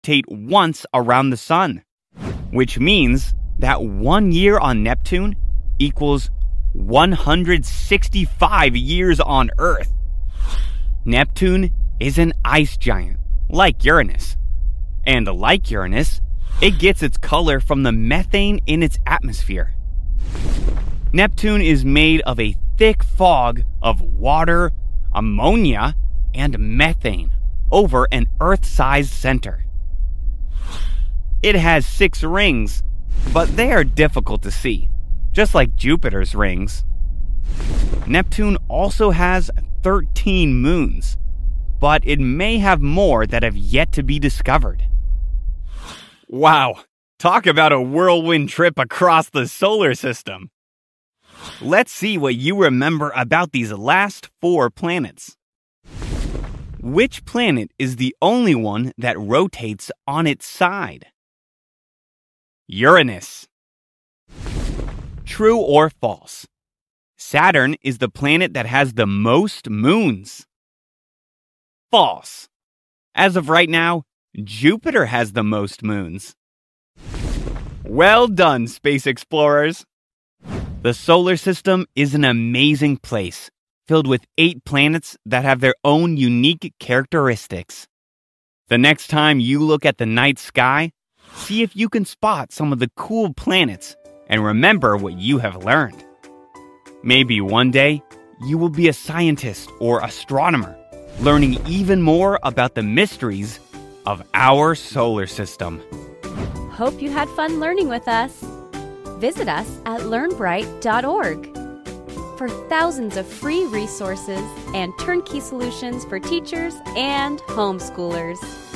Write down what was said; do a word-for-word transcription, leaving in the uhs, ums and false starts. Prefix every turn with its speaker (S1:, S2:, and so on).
S1: rotate once around the sun, which means that one year on Neptune equals one hundred sixty-five years on Earth. Neptune is an ice giant, like Uranus. And like Uranus, it gets its color from the methane in its atmosphere. Neptune is made of a thick fog of water, ammonia, and methane over an Earth-sized center. It has six rings, but they are difficult to see, just like Jupiter's rings. Neptune also has thirteen moons, but it may have more that have yet to be discovered. Wow, talk about a whirlwind trip across the solar system. Let's see what you remember about these last four planets. Which planet is the only one that rotates on its side? Uranus. True or false? Saturn is the planet that has the most moons. False. As of right now, Jupiter has the most moons. Well done, space explorers! The solar system is an amazing place, filled with eight planets that have their own unique characteristics. The next time you look at the night sky, see if you can spot some of the cool planets and remember what you have learned. Maybe one day, you will be a scientist or astronomer, learning even more about the mysteries of our solar system.
S2: Hope you had fun learning with us. Visit us at learn bright dot org for thousands of free resources and turnkey solutions for teachers and homeschoolers.